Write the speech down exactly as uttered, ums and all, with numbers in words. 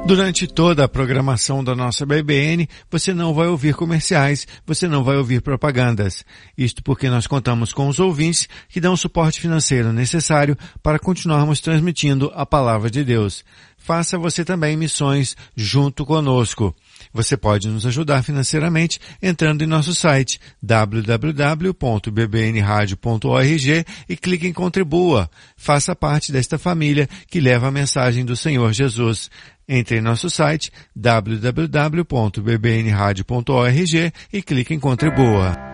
Durante toda a programação da nossa B B N, você não vai ouvir comerciais, você não vai ouvir propagandas. Isto porque nós contamos com os ouvintes que dão o suporte financeiro necessário para continuarmos transmitindo a palavra de Deus. Faça você também missões junto conosco. Você pode nos ajudar financeiramente entrando em nosso site w w w ponto b b n radio ponto org e clique em Contribua. Faça parte desta família que leva a mensagem do Senhor Jesus. Entre em nosso site w w w ponto b b n radio ponto org e clique em Contribua.